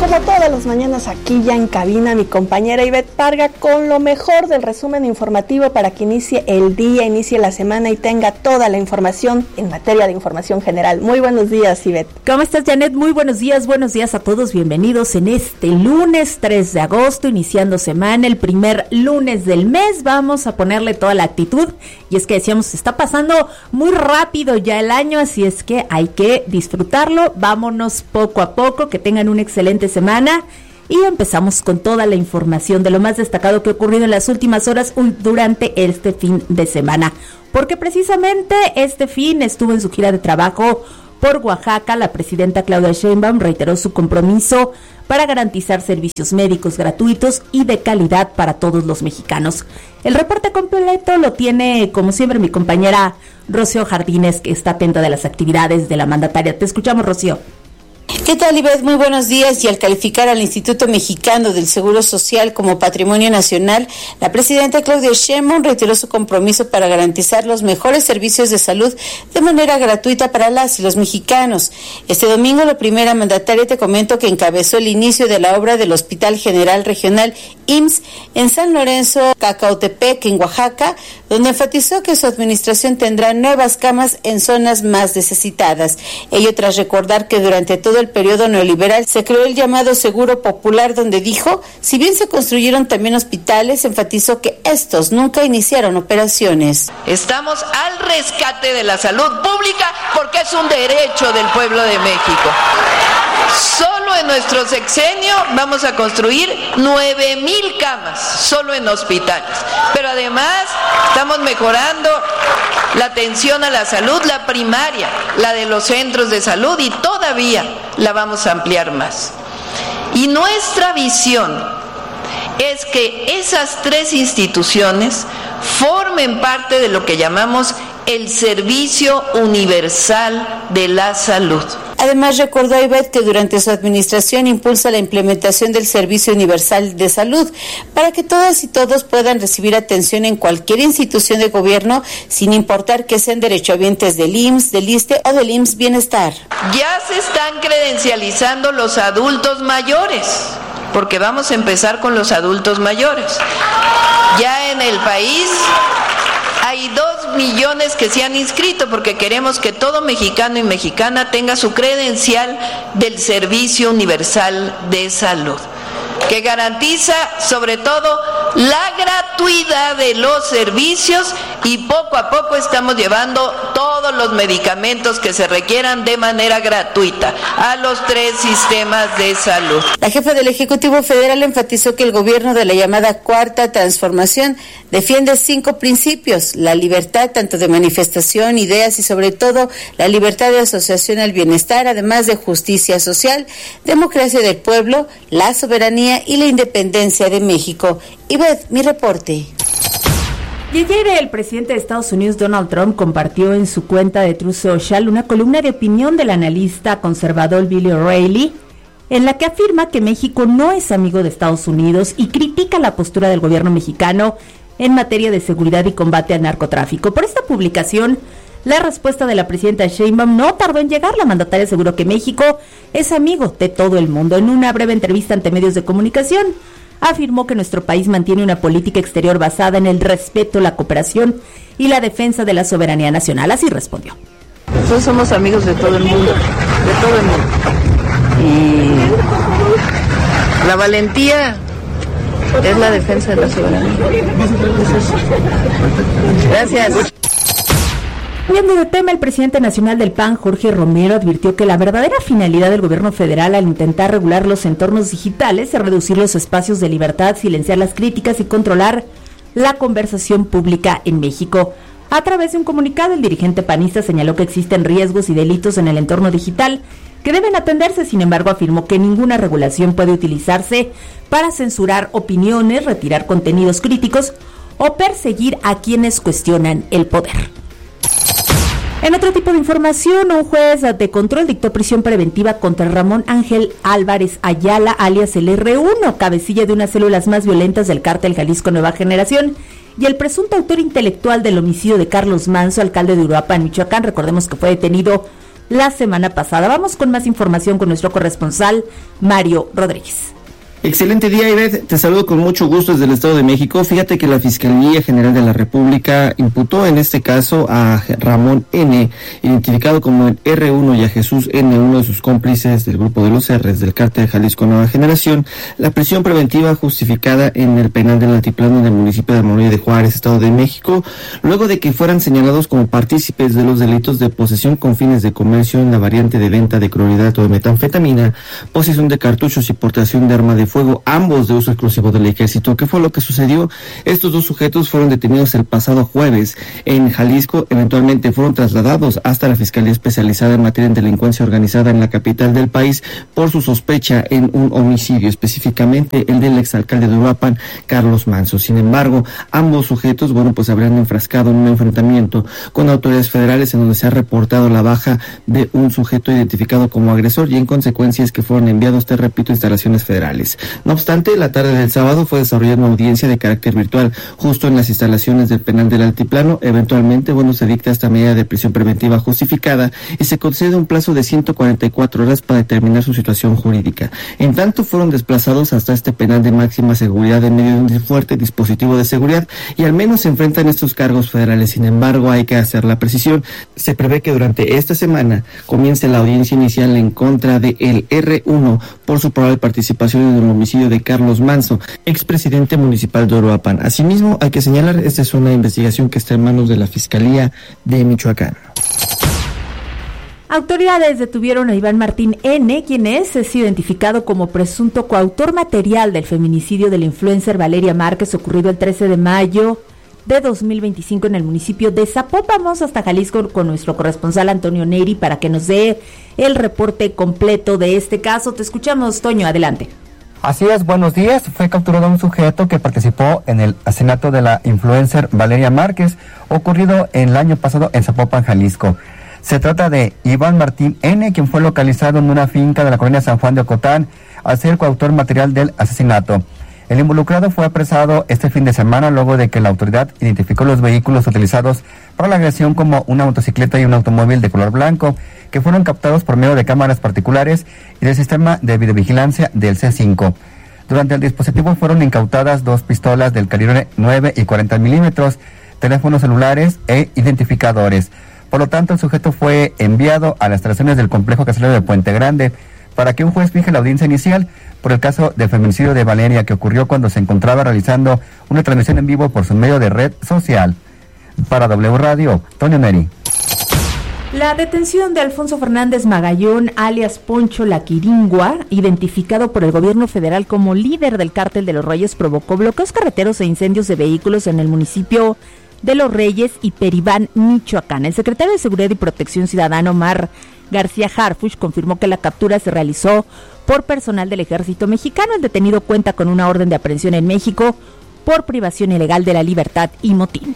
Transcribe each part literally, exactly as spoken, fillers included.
como todas las mañanas aquí ya en cabina mi compañera Ivette Parga con lo mejor del resumen informativo para que inicie el día, inicie la semana y tenga toda la información en materia de información general. Muy buenos días, Ivette. ¿Cómo estás, Janet? Muy buenos días, buenos días a todos, bienvenidos en este lunes tres de agosto, iniciando semana, el primer lunes del mes. Vamos a ponerle toda la actitud y es que decíamos, se está pasando muy rápido ya el año, así es que hay que disfrutarlo. Vámonos poco a poco, que tengan una excelente semana y empezamos con toda la información de lo más destacado que ha ocurrido en las últimas horas durante este fin de semana, porque precisamente este fin estuvo en su gira de trabajo por Oaxaca. La presidenta Claudia Sheinbaum reiteró su compromiso para garantizar servicios médicos gratuitos y de calidad para todos los mexicanos. El reporte completo lo tiene, como siempre, mi compañera Rocío Jardines, que está atenta de las actividades de la mandataria. Te escuchamos, Rocío. ¿Qué tal, Ivette? Muy buenos días. Y al calificar al Instituto Mexicano del Seguro Social como Patrimonio Nacional, la presidenta Claudia Sheinbaum reiteró su compromiso para garantizar los mejores servicios de salud de manera gratuita para las y los mexicanos. Este domingo, la primera mandataria, te comento que encabezó el inicio de la obra del Hospital General Regional I M S S en San Lorenzo, Cacautepec, en Oaxaca, donde enfatizó que su administración tendrá nuevas camas en zonas más necesitadas. Ello tras recordar que durante todo el periodo neoliberal se creó el llamado Seguro Popular, donde dijo, si bien se construyeron también hospitales, enfatizó que estos nunca iniciaron operaciones. Estamos al rescate de la salud pública porque es un derecho del pueblo de México. Solo en nuestro sexenio vamos a construir nueve mil camas, solo en hospitales. Pero además estamos mejorando la atención a la salud, la primaria, la de los centros de salud, y todavía la vamos a ampliar más. Y nuestra visión es que esas tres instituciones formen parte de lo que llamamos el servicio universal de la salud. Además, recordó a Ivette que durante su administración impulsa la implementación del Servicio Universal de Salud para que todas y todos puedan recibir atención en cualquier institución de gobierno, sin importar que sean derechohabientes del I M S S, del ISSSTE o del I M S S Bienestar. Ya se están credencializando los adultos mayores, porque vamos a empezar con los adultos mayores. Ya en el país hay dos millones que se han inscrito porque queremos que todo mexicano y mexicana tenga su credencial del Servicio Universal de Salud, que garantiza sobre todo la gratuidad de los servicios, y poco a poco estamos llevando todos los medicamentos que se requieran de manera gratuita a los tres sistemas de salud. La jefa del Ejecutivo Federal enfatizó que el gobierno de la llamada Cuarta Transformación defiende cinco principios: la libertad tanto de manifestación, ideas y sobre todo la libertad de asociación al bienestar, además de justicia social, democracia del pueblo, la soberanía y la independencia de México. Ivette, mi reporte. Y ayer el presidente de Estados Unidos, Donald Trump, compartió en su cuenta de Truth Social una columna de opinión del analista conservador Bill O'Reilly, en la que afirma que México no es amigo de Estados Unidos y critica la postura del gobierno mexicano en materia de seguridad y combate al narcotráfico. Por esta publicación, la respuesta de la presidenta Sheinbaum no tardó en llegar. La mandataria aseguró que México es amigo de todo el mundo. En una breve entrevista ante medios de comunicación, afirmó que nuestro país mantiene una política exterior basada en el respeto, la cooperación y la defensa de la soberanía nacional. Así respondió. Nosotros somos amigos de todo el mundo, de todo el mundo. Y la valentía es la defensa de la soberanía. Gracias. Cambiando de tema, el presidente nacional del P A N, Jorge Romero, advirtió que la verdadera finalidad del gobierno federal al intentar regular los entornos digitales es reducir los espacios de libertad, silenciar las críticas y controlar la conversación pública en México. A través de un comunicado, el dirigente panista señaló que existen riesgos y delitos en el entorno digital que deben atenderse. Sin embargo, afirmó que ninguna regulación puede utilizarse para censurar opiniones, retirar contenidos críticos o perseguir a quienes cuestionan el poder. En otro tipo de información, un juez de control dictó prisión preventiva contra Ramón Ángel Álvarez Ayala, alias el erre uno, cabecilla de unas células más violentas del cártel Jalisco Nueva Generación, y el presunto autor intelectual del homicidio de Carlos Manso, alcalde de Uruapan, Michoacán. Recordemos que fue detenido la semana pasada. Vamos con más información con nuestro corresponsal Mario Rodríguez. Excelente día, Ivette. Te saludo con mucho gusto desde el Estado de México. Fíjate que la Fiscalía General de la República imputó en este caso a Ramón N., identificado como el erre uno, y a Jesús N., uno de sus cómplices del grupo de los R's del Cártel Jalisco Nueva Generación, la prisión preventiva justificada en el penal del Altiplano en el municipio de Almoloya de Juárez, Estado de México, luego de que fueran señalados como partícipes de los delitos de posesión con fines de comercio en la variante de venta de clorhidrato de metanfetamina, posesión de cartuchos y portación de arma de fuego, ambos de uso exclusivo del ejército. ¿Qué fue lo que sucedió? Estos dos sujetos fueron detenidos el pasado jueves en Jalisco, eventualmente fueron trasladados hasta la Fiscalía Especializada en Materia de Delincuencia Organizada en la capital del país por su sospecha en un homicidio, específicamente el del exalcalde de Uruapan, Carlos Manso. Sin embargo, ambos sujetos, bueno, pues habrían enfrascado en un enfrentamiento con autoridades federales en donde se ha reportado la baja de un sujeto identificado como agresor y en consecuencia es que fueron enviados, te repito, a instalaciones federales. No obstante, la tarde del sábado fue desarrollada una audiencia de carácter virtual justo en las instalaciones del penal del Altiplano. Eventualmente, bueno, se dicta esta medida de prisión preventiva justificada y se concede un plazo de ciento cuarenta y cuatro horas para determinar su situación jurídica. En tanto, fueron desplazados hasta este penal de máxima seguridad en medio de un fuerte dispositivo de seguridad y al menos se enfrentan estos cargos federales. Sin embargo, hay que hacer la precisión. Se prevé que durante esta semana comience la audiencia inicial en contra de el erre uno por su probable participación en el homicidio de Carlos Manso, expresidente municipal de Uruapan. Asimismo, hay que señalar, esta es una investigación que está en manos de la Fiscalía de Michoacán. Autoridades detuvieron a Iván Martín N., quien es, es identificado como presunto coautor material del feminicidio de la influencer Valeria Márquez, ocurrido el trece de mayo de dos mil veinticinco en el municipio de Zapopan. Vamos hasta Jalisco con nuestro corresponsal Antonio Neri para que nos dé el reporte completo de este caso. Te escuchamos, Toño, adelante. Así es, buenos días. Fue capturado un sujeto que participó en el asesinato de la influencer Valeria Márquez, ocurrido el año pasado en Zapopan, Jalisco. Se trata de Iván Martín N., quien fue localizado en una finca de la colonia San Juan de Ocotán al ser coautor material del asesinato. El involucrado fue apresado este fin de semana luego de que la autoridad identificó los vehículos utilizados para la agresión como una motocicleta y un automóvil de color blanco, que fueron captados por medio de cámaras particulares y del sistema de videovigilancia del ce cinco. Durante el dispositivo fueron incautadas dos pistolas del calibre nueve y cuarenta milímetros, teléfonos celulares e identificadores. Por lo tanto, el sujeto fue enviado a las instalaciones del complejo carcelario de Puente Grande para que un juez fije la audiencia inicial por el caso de feminicidio de Valeria, que ocurrió cuando se encontraba realizando una transmisión en vivo por su medio de red social. Para W Radio, Toño Neri. La detención de Alfonso Fernández Magallón, alias Poncho La Quiringua, identificado por el gobierno federal como líder del Cártel de los Reyes, provocó bloqueos carreteros e incendios de vehículos en el municipio de Los Reyes y Peribán, Michoacán. El secretario de Seguridad y Protección Ciudadana, Omar García Harfuch, confirmó que la captura se realizó por personal del Ejército Mexicano. El detenido cuenta con una orden de aprehensión en México por privación ilegal de la libertad y motín.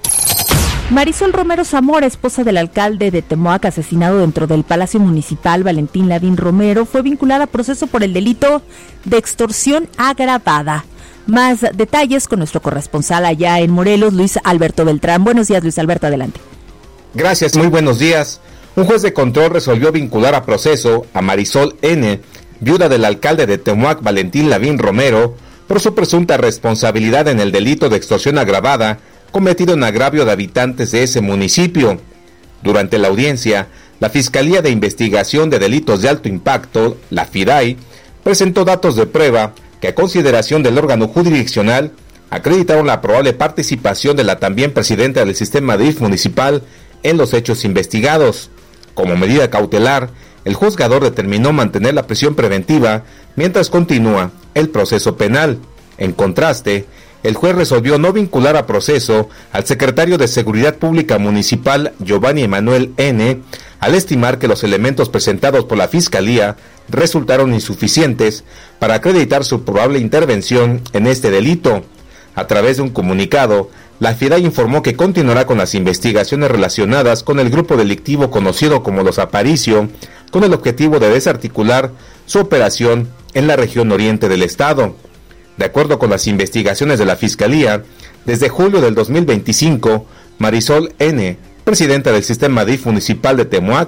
Marisol Romero Zamora, esposa del alcalde de Temoac, asesinado dentro del Palacio Municipal Valentín Lavín Romero, fue vinculada a proceso por el delito de extorsión agravada. Más detalles con nuestro corresponsal allá en Morelos, Luis Alberto Beltrán. Buenos días, Luis Alberto, adelante. Gracias, muy buenos días. Un juez de control resolvió vincular a proceso a Marisol N., viuda del alcalde de Temoac, Valentín Lavín Romero, por su presunta responsabilidad en el delito de extorsión agravada cometido en agravio de habitantes de ese municipio. Durante la audiencia, la Fiscalía de Investigación de Delitos de Alto Impacto, la FIDAI, presentó datos de prueba que a consideración del órgano jurisdiccional acreditaron la probable participación de la también presidenta del sistema de I F municipal en los hechos investigados. Como medida cautelar, el juzgador determinó mantener la prisión preventiva mientras continúa el proceso penal. En contraste, el juez resolvió no vincular a proceso al secretario de Seguridad Pública Municipal, Giovanni Emanuel N., al estimar que los elementos presentados por la Fiscalía resultaron insuficientes para acreditar su probable intervención en este delito. A través de un comunicado, la FIDAI informó que continuará con las investigaciones relacionadas con el grupo delictivo conocido como Los Aparicio, con el objetivo de desarticular su operación en la región oriente del estado. De acuerdo con las investigaciones de la Fiscalía, desde julio del dos mil veinticinco, Marisol N., presidenta del sistema D I F municipal de Temoac,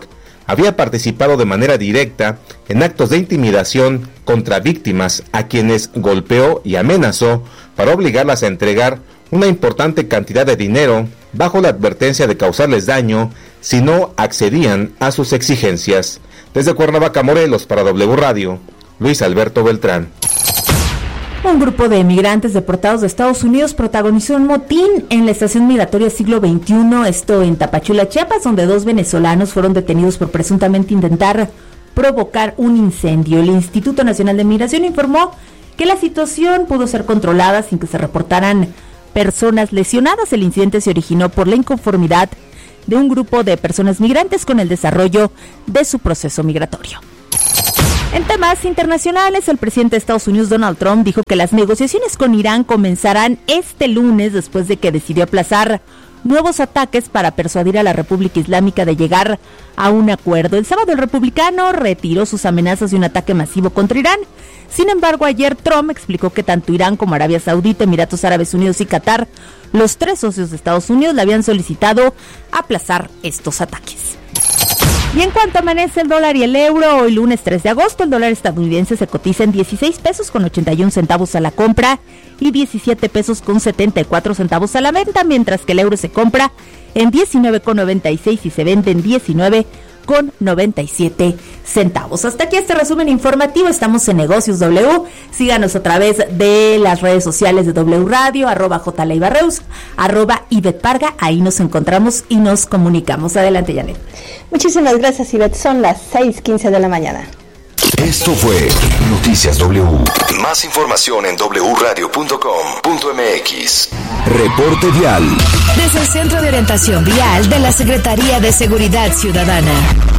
había participado de manera directa en actos de intimidación contra víctimas a quienes golpeó y amenazó para obligarlas a entregar una importante cantidad de dinero bajo la advertencia de causarles daño si no accedían a sus exigencias. Desde Cuernavaca, Morelos, para W Radio, Luis Alberto Beltrán. Un grupo de migrantes deportados de Estados Unidos protagonizó un motín en la estación migratoria Siglo veintiuno, esto en Tapachula, Chiapas, donde dos venezolanos fueron detenidos por presuntamente intentar provocar un incendio. El Instituto Nacional de Migración informó que la situación pudo ser controlada sin que se reportaran personas lesionadas. El incidente se originó por la inconformidad de un grupo de personas migrantes con el desarrollo de su proceso migratorio. En temas internacionales, el presidente de Estados Unidos, Donald Trump, dijo que las negociaciones con Irán comenzarán este lunes después de que decidió aplazar nuevos ataques para persuadir a la República Islámica de llegar a un acuerdo. El sábado el republicano retiró sus amenazas de un ataque masivo contra Irán. Sin embargo, ayer Trump explicó que tanto Irán como Arabia Saudita, Emiratos Árabes Unidos y Qatar, los tres socios de Estados Unidos, le habían solicitado aplazar estos ataques. Y en cuanto amanece el dólar y el euro, hoy lunes tres de agosto, el dólar estadounidense se cotiza en dieciséis pesos con ochenta y un centavos a la compra y diecisiete pesos con setenta y cuatro centavos a la venta, mientras que el euro se compra en diecinueve con noventa y seis y se vende en diecinueve con noventa y siete centavos. Hasta aquí este resumen informativo. Estamos en Negocios W. Síganos a través de las redes sociales de W Radio, arroba J. Leiva Reus, arroba Ivette Parga. Ahí nos encontramos y nos comunicamos. Adelante, Janet. Muchísimas gracias, Ivette. Son las seis quince de la mañana. Esto fue Noticias W. Más información en doble u radio punto com punto m x. Reporte vial. Desde el Centro de Orientación Vial de la Secretaría de Seguridad Ciudadana.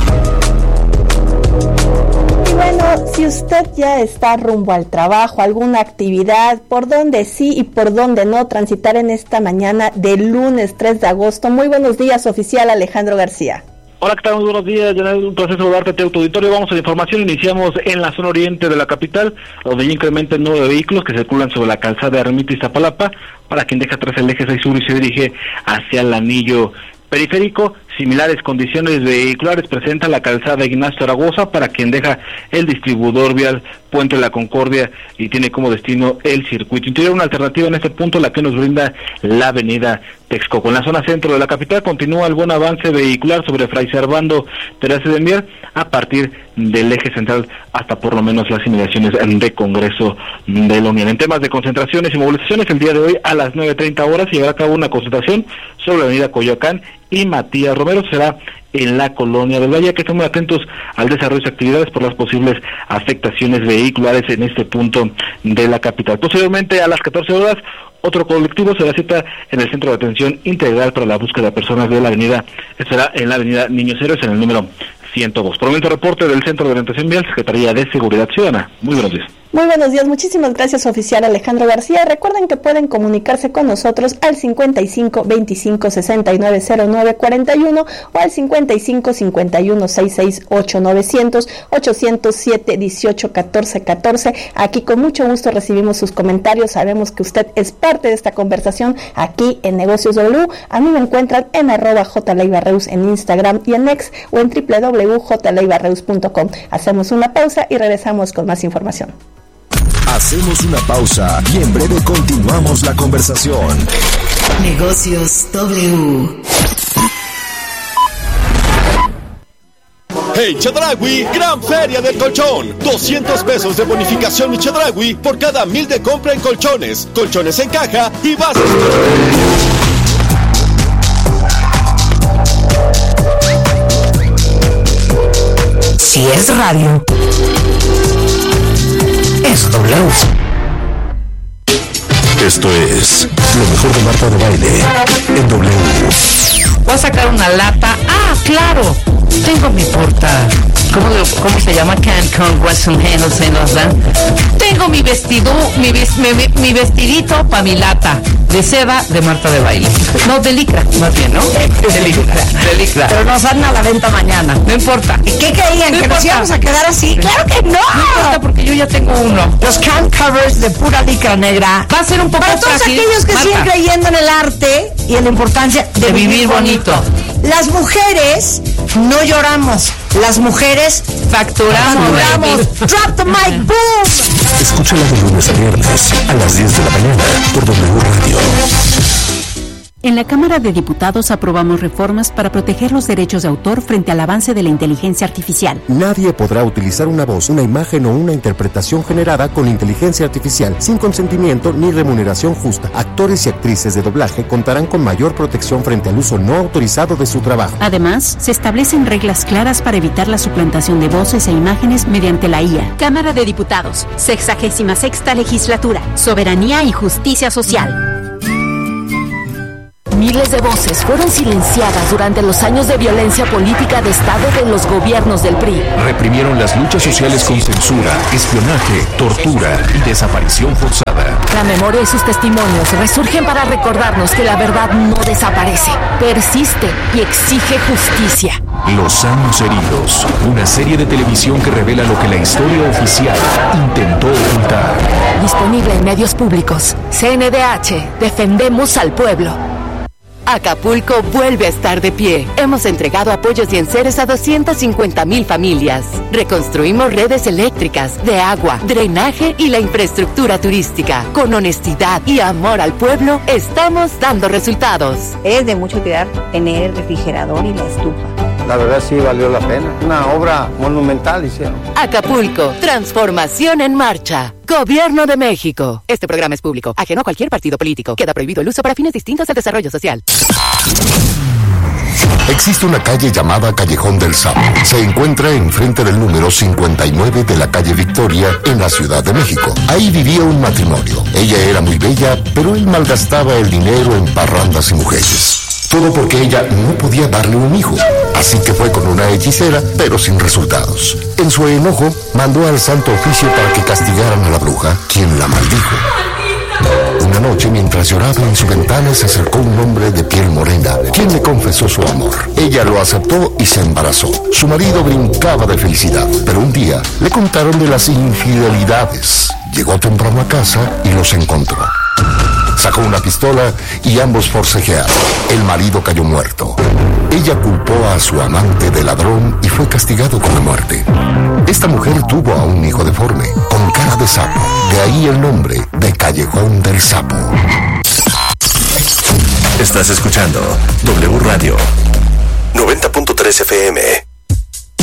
Y bueno, si usted ya está rumbo al trabajo, alguna actividad, por donde sí y por donde no transitar en esta mañana del lunes tres de agosto. Muy buenos días, oficial Alejandro García. Hola, ¿qué tal? Muy buenos días, Janet. Un placer saludarte a tu auditorio. Vamos a la información. Iniciamos en la zona oriente de la capital, donde ya incrementan nueve vehículos que circulan sobre la calzada de Ermita y Iztapalapa, para quien deja atrás el eje seis sur y se dirige hacia el anillo periférico. Similares condiciones vehiculares presenta la calzada Ignacio Zaragoza para quien deja el distribuidor vial Puente de la Concordia y tiene como destino el circuito interior. Una alternativa en este punto la que nos brinda la avenida Texcoco. En la zona centro de la capital continúa el buen avance vehicular sobre Fray Servando Teresa de Mier a partir del eje central hasta por lo menos las inmediaciones de Congreso de la Unión. En temas de concentraciones y movilizaciones, el día de hoy a las nueve treinta horas se llevará a cabo una concentración sobre la avenida Coyoacán y Matías Romero. Será en la Colonia del Valle, que estén muy atentos al desarrollo de actividades por las posibles afectaciones vehiculares en este punto de la capital. Posteriormente, a las catorce horas, otro colectivo se da cita en el Centro de Atención Integral para la Búsqueda de Personas de la Avenida, estará en la Avenida Niños Héroes, en el número ciento dos. Por el momento, reporte del Centro de Orientación Vial, Secretaría de Seguridad Ciudadana. Muy buenos días. Muy buenos días, muchísimas gracias, oficial Alejandro García. Recuerden que pueden comunicarse con nosotros al cincuenta y cinco veinticinco sesenta y nueve cero nueve cuarenta y uno o al cincuenta y cinco cincuenta y uno sesenta y seis ocho novecientos ochocientos siete dieciocho catorce catorce. Aquí con mucho gusto recibimos sus comentarios. Sabemos que usted es parte de esta conversación aquí en Negocios W. A mí me encuentran en arroba J. Leiva Reus en Instagram y en X o en doble u doble u doble u punto j leiva reus punto com. Hacemos una pausa y regresamos con más información. Hacemos una pausa y en breve continuamos la conversación. Negocios W. Hey Chedraui, gran feria del colchón. doscientos pesos de bonificación y Chedraui por cada mil de compra en colchones, colchones en caja y bases. Si es radio, es W. Esto es lo mejor de Marta de Baile en W. Voy a sacar una lata. Ah, claro. Tengo mi porta. ¿Cómo, cómo se llama? Cancun, Western Hills, en los dan. Tengo mi vestido, mi, mi, mi vestidito para mi lata de seda de Marta de Baile. No, de licra, más bien, ¿no? De licra, de licra. Pero nos dan a la venta mañana. No importa. ¿Y qué creían? No ¿Que importa. nos íbamos a quedar así? ¡Claro que no! No importa porque yo ya tengo uno. Los can covers de pura licra negra. Va a ser un poco para todos frágil, aquellos que Marta, siguen creyendo en el arte y en la importancia de, de vivir, vivir bonito. bonito. Las mujeres no lloramos. Las mujeres facturamos. facturamos. Drop the mic, boom. Escúchala de lunes a viernes a las diez de la mañana por W Radio. En la Cámara de Diputados aprobamos reformas para proteger los derechos de autor frente al avance de la inteligencia artificial. Nadie podrá utilizar una voz, una imagen o una interpretación generada con inteligencia artificial sin consentimiento ni remuneración justa. Actores y actrices de doblaje contarán con mayor protección frente al uso no autorizado de su trabajo. Además, se establecen reglas claras para evitar la suplantación de voces e imágenes mediante la I A. Cámara de Diputados, sexagésima sexta legislatura, soberanía y justicia social. Miles de voces fueron silenciadas durante los años de violencia política de Estado de los gobiernos del P R I. Reprimieron las luchas sociales con censura, espionaje, tortura y desaparición forzada. La memoria y sus testimonios resurgen para recordarnos que la verdad no desaparece, persiste y exige justicia. Los años heridos, una serie de televisión que revela lo que la historia oficial intentó ocultar. Disponible en medios públicos. C N D H, defendemos al pueblo. Acapulco vuelve a estar de pie. Hemos entregado apoyos y enseres a doscientas cincuenta mil familias. Reconstruimos redes eléctricas, de agua, drenaje y la infraestructura turística. Con honestidad y amor al pueblo, estamos dando resultados. Es de mucho cuidar tener el refrigerador y la estufa. La verdad sí valió la pena. Una obra monumental hicieron. Acapulco, transformación en marcha. Gobierno de México. Este programa es público, ajeno a cualquier partido político. Queda prohibido el uso para fines distintos del desarrollo social. Existe una calle llamada Callejón del Sapo. Se encuentra enfrente del número cincuenta y nueve de la calle Victoria, en la Ciudad de México. Ahí vivía un matrimonio. Ella era muy bella, pero él malgastaba el dinero en parrandas y mujeres. Todo porque ella no podía darle un hijo. Así que fue con una hechicera, pero sin resultados. En su enojo, mandó al Santo Oficio para que castigaran a la bruja, quien la maldijo. Una noche, mientras lloraba en su ventana, se acercó un hombre de piel morena, quien le confesó su amor. Ella lo aceptó y se embarazó. Su marido brincaba de felicidad, pero un día le contaron de las infidelidades. Llegó temprano a casa y los encontró. Sacó una pistola y ambos forcejearon. El marido cayó muerto. Ella culpó a su amante de ladrón y fue castigado con la muerte. Esta mujer tuvo a un hijo deforme, con cara de sapo. De ahí el nombre de Callejón del Sapo. Estás escuchando W Radio noventa punto tres F M.